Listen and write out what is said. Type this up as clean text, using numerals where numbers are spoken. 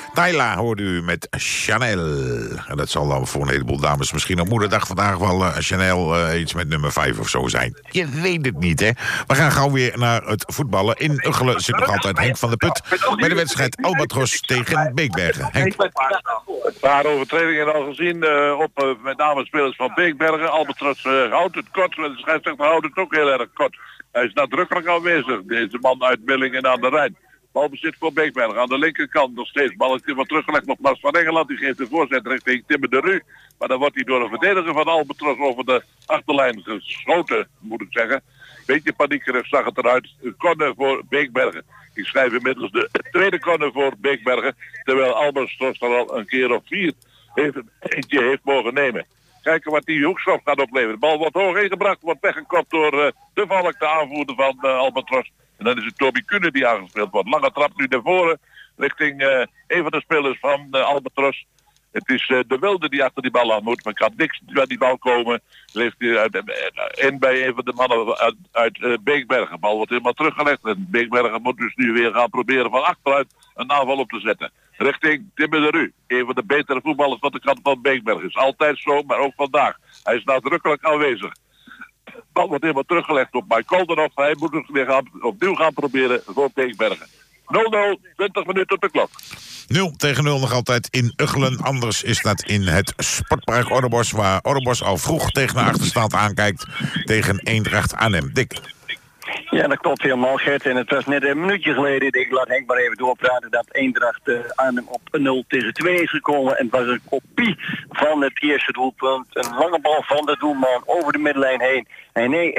Tyla hoorde u met Chanel. En dat zal dan voor een heleboel dames misschien op moederdag vandaag wel Chanel iets met nummer 5 of zo zijn. Je weet het niet, hè. We gaan gauw weer naar het voetballen. In Uggelen zit nog altijd Henk van der Put bij de wedstrijd Albatros tegen Beekbergen. Henk. Een paar overtredingen al gezien op met name spelers van Beekbergen. Albatros houdt het kort, de scheidsrechter houdt het ook heel erg kort. Hij is nadrukkelijk aanwezig, deze man uit Millingen aan de Rijn. Balbezit voor Beekbergen aan de linkerkant nog steeds. Balletje wordt teruggelegd op Lars van Engeland. Die geeft de voorzet richting Timmer de Rue. Maar dan wordt hij door een verdediger van Albatros over de achterlijn geschoten, moet ik zeggen. Beetje paniekerig zag het eruit. Een corner voor Beekbergen. Ik schrijf inmiddels de tweede corner voor Beekbergen. Terwijl Albatros er al een keer of 4 eentje heeft mogen nemen. Kijken wat die hoekschop gaat opleveren. De bal wordt hoog ingebracht, wordt weggekopt door de Valk, de aanvoerder van Albatros. En dan is het Toby Kuhne die aangespeeld wordt. Lange trap nu naar voren richting een van de spelers van Albatros. Het is de Wilde die achter die bal aan moet. Maar kan niks bij die bal komen. Leeft hij in bij een van de mannen uit Beekbergen. De bal wordt helemaal teruggelegd. En Beekbergen moet dus nu weer gaan proberen van achteruit een aanval op te zetten. Richting Timmer de Rue. Een van de betere voetballers van de kant van Beekbergen. Is altijd zo, maar ook vandaag. Hij is nadrukkelijk aanwezig. De bal wordt helemaal teruggelegd op Mike Koldenhoff. Hij moet het weer opnieuw gaan proberen voor Beekbergen. 0-0, 20 minuten op de klok. 0-0 nog altijd in Uggelen. Anders is dat in het Sportpark Orrebosch, waar Orrebosch al vroeg tegen de achterstand aankijkt tegen Eendracht Arnhem. Dick. Ja, dat klopt helemaal, Gert. En het was net een minuutje geleden, ik laat Henk maar even doorpraten, dat Eendracht Arnhem op 0-2 is gekomen. En het was een kopie van het eerste doelpunt. Een lange bal van de doelman over de middenlijn heen. En nee,